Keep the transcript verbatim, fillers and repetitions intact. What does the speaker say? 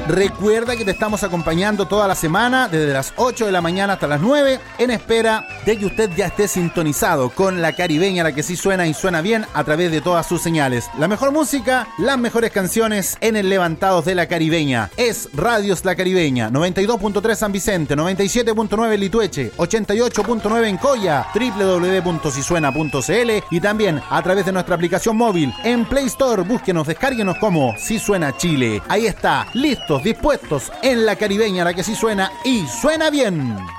Recuerda que te estamos acompañando toda la semana, desde las ocho de la mañana hasta las nueve, en espera de que usted ya esté sintonizado con La Caribeña, la que sí suena y suena bien a través de todas sus señales. La mejor música, las mejores canciones en el Levantados de La Caribeña. Es Radios La Caribeña, noventa y dos punto tres San Vicente, noventa y siete punto nueve en Litueche, ochenta y ocho punto nueve en Coya, doble u doble u doble u punto si suena punto c l y también a través de nuestra aplicación móvil en Play Store. Búsquenos, descárguenos como Si Suena Chile. Ahí está, listos, dispuestos en La Caribeña, la que sí suena y suena bien.